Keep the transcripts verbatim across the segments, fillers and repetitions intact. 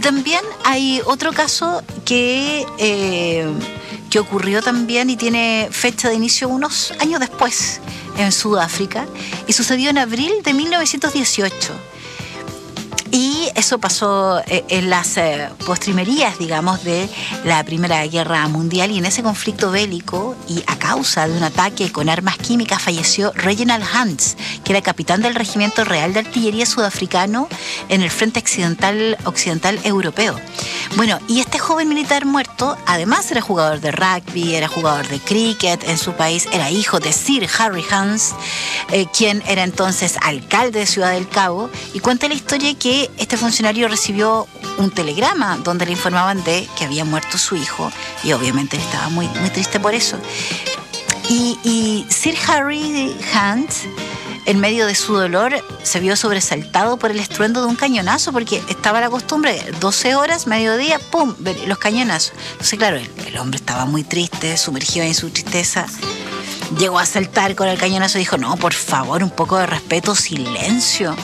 también hay otro caso que, eh, que ocurrió también y tiene fecha de inicio unos años después en Sudáfrica, y sucedió en abril de mil novecientos dieciocho. Y eso pasó en las postrimerías, digamos, de la Primera Guerra Mundial, y en ese conflicto bélico y a causa de un ataque con armas químicas falleció Reginald Hantz, que era capitán del Regimiento Real de Artillería sudafricano en el Frente Occidental, Occidental Europeo. Bueno, y este joven militar muerto, además era jugador de rugby, era jugador de cricket en su país, era hijo de Sir Harry Hantz, eh, quien era entonces alcalde de Ciudad del Cabo, y cuenta la historia que este funcionario recibió un telegrama donde le informaban de que había muerto su hijo, y obviamente estaba muy, muy triste por eso. Y, y Sir Harry Hantz, en medio de su dolor, se vio sobresaltado por el estruendo de un cañonazo, porque estaba la costumbre, doce horas, mediodía, ¡pum!, los cañonazos. Entonces, claro, el, el hombre estaba muy triste, sumergido en su tristeza. Llegó a saltar con el cañonazo y dijo, no, por favor, un poco de respeto, silencio.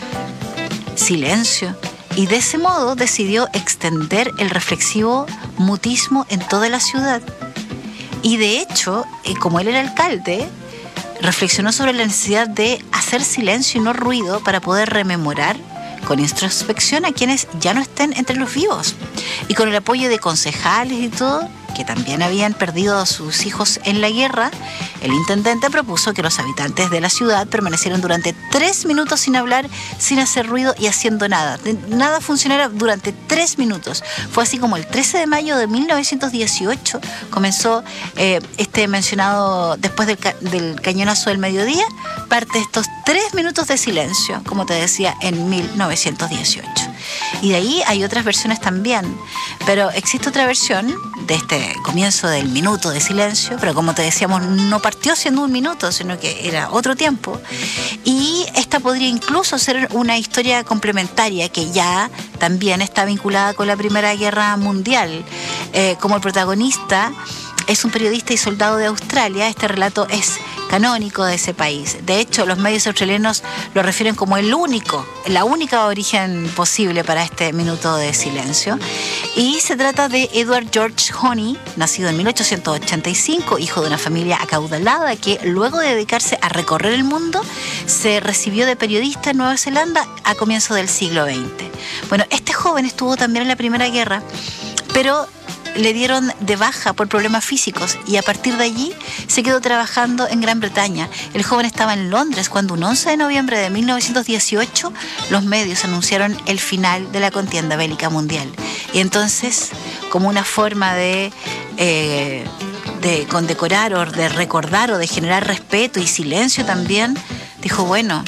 Silencio. Y de ese modo decidió extender el reflexivo mutismo en toda la ciudad. Y de hecho, como él era alcalde, reflexionó sobre la necesidad de hacer silencio y no ruido para poder rememorar con introspección a quienes ya no estén entre los vivos. Y con el apoyo de concejales y todo, que también habían perdido a sus hijos en la guerra, el intendente propuso que los habitantes de la ciudad permanecieran durante tres minutos sin hablar, sin hacer ruido y haciendo nada. Nada funcionara durante tres minutos. Fue así como el trece de mayo de mil novecientos dieciocho comenzó eh, este mencionado, después del, ca- del cañonazo del mediodía, parte de estos tres minutos de silencio, como te decía, en mil novecientos dieciocho. Y de ahí hay otras versiones también, pero existe otra versión de este comienzo del minuto de silencio, pero como te decíamos, no partió siendo un minuto, sino que era otro tiempo, y esta podría incluso ser una historia complementaria que ya también está vinculada con la Primera Guerra Mundial. Eh, como el protagonista es un periodista y soldado de Australia, este relato es canónico de ese país. De hecho, los medios australianos lo refieren como el único, la única origen posible para este minuto de silencio. Y se trata de Edward George Honey, nacido en mil ochocientos ochenta y cinco, hijo de una familia acaudalada que luego de dedicarse a recorrer el mundo, se recibió de periodista en Nueva Zelanda a comienzos del siglo veinte. Bueno, este joven estuvo también en la Primera Guerra, pero le dieron de baja por problemas físicos y a partir de allí se quedó trabajando en Gran Bretaña. El joven estaba en Londres cuando un once de noviembre de mil novecientos dieciocho los medios anunciaron el final de la contienda bélica mundial. Y entonces, como una forma de, eh, de condecorar o de recordar o de generar respeto y silencio también, dijo, bueno,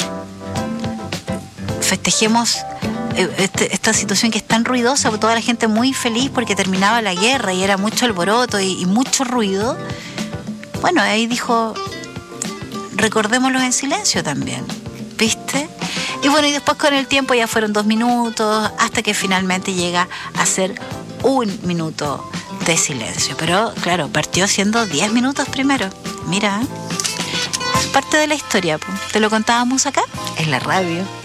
festejemos Este, esta situación que es tan ruidosa, toda la gente muy feliz porque terminaba la guerra y era mucho alboroto y, y mucho ruido. Bueno, ahí dijo, recordémoslo en silencio también, ¿viste? Y bueno, y después con el tiempo ya fueron dos minutos hasta que finalmente llega a ser un minuto de silencio. Pero claro, partió siendo diez minutos primero. Mira, es parte de la historia, te lo contábamos acá en la radio.